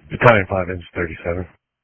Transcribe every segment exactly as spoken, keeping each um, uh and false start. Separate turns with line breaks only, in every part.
Battalion five, engine thirty-seven.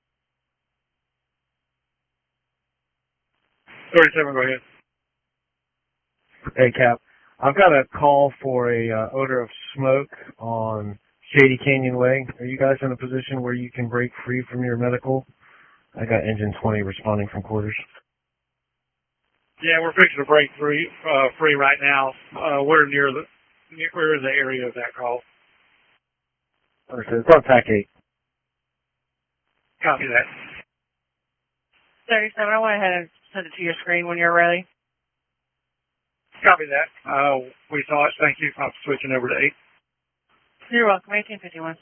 thirty-seven, go ahead.
Hey, Cap. I've got a call for a uh, odor of smoke on Shady Canyon Way. Are you guys in a position where you can break free from your medical? I got engine twenty responding from quarters.
Yeah, we're fixing to break free, uh, free right now. Uh, we're near the, near, we're in the area of that call.
Understood. It's on T A C eight.
Copy that.
thirty-seven, I went ahead and sent it to your screen when you're ready.
Copy that. Uh, we saw it. Thank you. I'm switching over to eight.
You're welcome. eighteen fifty-one.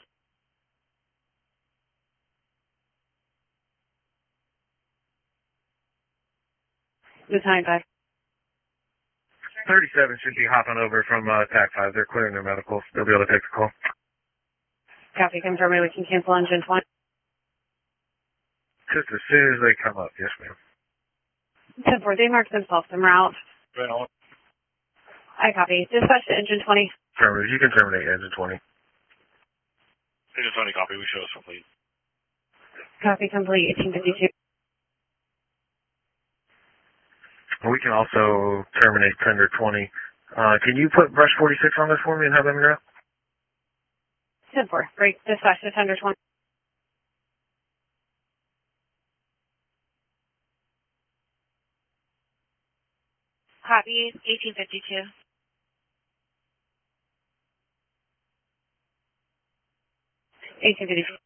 Battalion five.
thirty-seven should be hopping over from uh, T A C five. They're clearing their medicals. They'll be able to take the call.
Copy. Confirm me. We can cancel engine twenty.
Just as soon as they come up. Yes, ma'am.
ten four, they marked themselves en route.
Right on.
I copy. Dispatch to engine twenty.
Terminate. You can terminate engine twenty.
Engine twenty, copy. We show us complete.
Copy complete. eighteen fifty-two.
We can also terminate tender twenty. Uh, can you put brush forty-six on this for me and have them route?
ten four. Break. Dispatch to tender twenty. Copy. eighteen fifty-two. eighteen fifty-two.